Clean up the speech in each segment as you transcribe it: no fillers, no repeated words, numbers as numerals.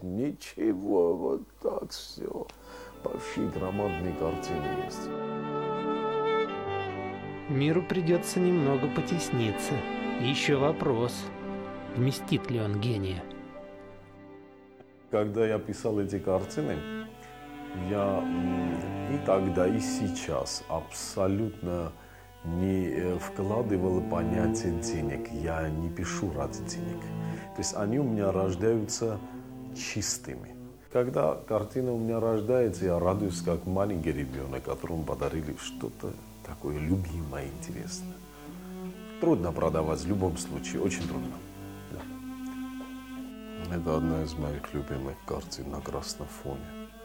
Ничего, вот так все. Вообще громадные картины есть. Миру придется немного потесниться. Еще вопрос, вместит ли он гения? Когда я писал эти картины, я и тогда, и сейчас абсолютно не вкладывал понятие денег. Я не пишу ради денег. То есть они у меня рождаются чистыми. Когда картина у меня рождается, я радуюсь, как маленький ребенок, которому подарили что-то такое любимое, интересное. Трудно продавать в любом случае, очень трудно. Да. Это одна из моих любимых картин на красном фоне.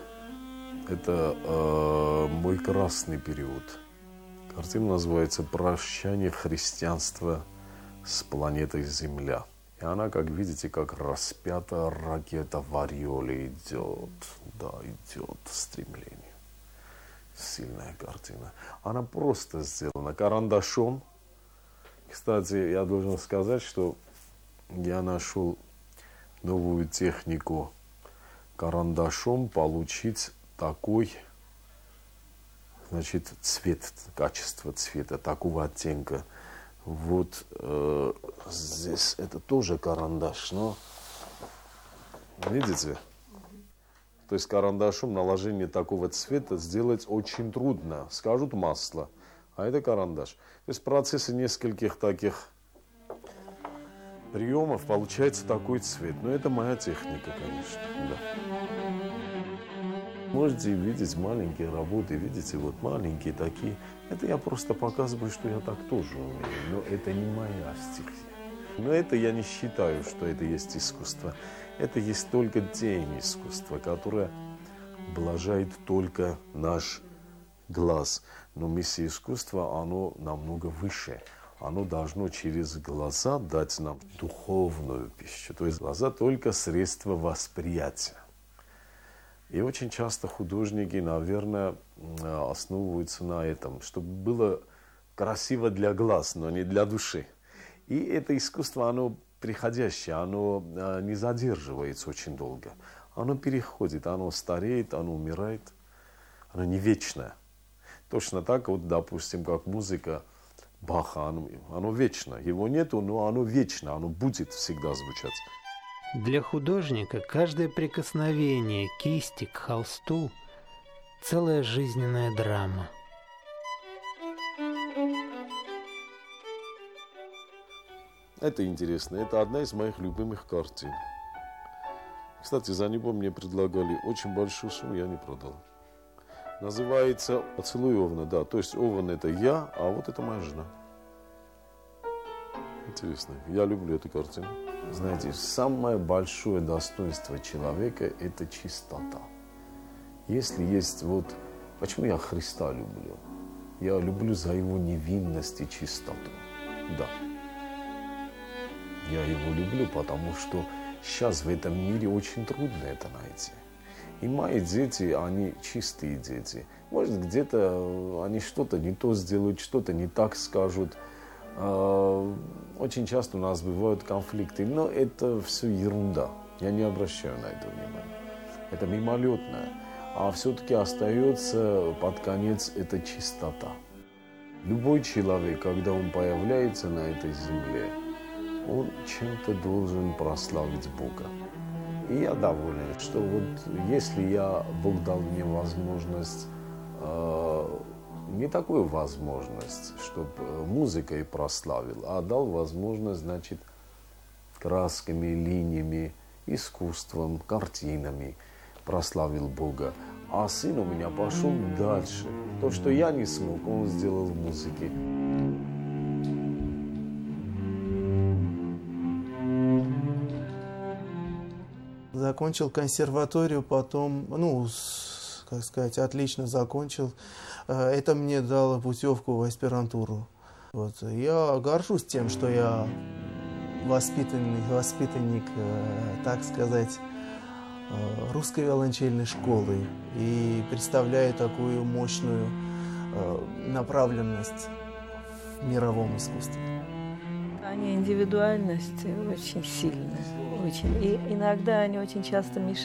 Это мой красный период. Картина называется «Прощание христианства с планетой Земля». И она, как видите, как распятая ракета в ореоле идет. Да, идет стремление. Сильная картина. Она просто сделана карандашом. Кстати, я должен сказать, что я нашел новую технику карандашом получить такой, значит, цвет, качество цвета, такого оттенка. Вот здесь это тоже карандаш, но видите? То есть карандашом наложение такого цвета сделать очень трудно. Скажут масло, а это карандаш. То есть в процессе нескольких таких приемов получается такой цвет. Но это моя техника, конечно. Да. Можете видеть маленькие работы, видите, вот маленькие такие. Это я просто показываю, что я так тоже умею. Но это не моя стихия. Но это я не считаю, что это есть искусство. Это есть только тень искусства, которая блажает только наш глаз. Но миссия искусства, оно намного выше. Оно должно через глаза дать нам духовную пищу. То есть глаза только средство восприятия. И очень часто художники, наверное, основываются на этом, чтобы было красиво для глаз, но не для души. И это искусство, оно приходящее, оно не задерживается очень долго. Оно переходит, оно стареет, оно умирает. Оно не вечное. Точно так, вот, допустим, как музыка Баха, оно вечно. Его нету, но оно вечно, оно будет всегда звучать. Для художника каждое прикосновение кисти к холсту – целая жизненная драма. Это интересно. Это одна из моих любимых картин. Кстати, за него мне предлагали очень большую сумму, я не продал. Называется «Поцелуй Овна». Да, то есть Овен – это я, а вот это моя жена. Интересно. Я люблю эту картину. Знаете, самое большое достоинство человека – это чистота. Если есть вот… Почему я Христа люблю? Я люблю за его невинность и чистоту. Да. Я его люблю, потому что сейчас в этом мире очень трудно это найти. И мои дети, они чистые дети. Может, где-то они что-то не то сделают, что-то не так скажут. Очень часто у нас бывают конфликты, но это все ерунда. Я не обращаю на это внимания. Это мимолетное. А все-таки остается под конец эта чистота. Любой человек, когда он появляется на этой земле, он чем-то должен прославить Бога. И я доволен, что вот если Бог дал мне возможность, не такую возможность, чтобы музыкой прославил, а дал возможность, значит, красками, линиями, искусством, картинами прославил Бога. А сын у меня пошел дальше. То, что я не смог, он сделал в музыке. Закончил консерваторию, потом, как сказать, отлично закончил. Это мне дало путевку в аспирантуру. Вот. Я горжусь тем, что я воспитанник, так сказать, русской виолончельной школы и представляю такую мощную направленность в мировом искусстве. Они индивидуальность очень сильная, очень. И иногда они очень часто мешают.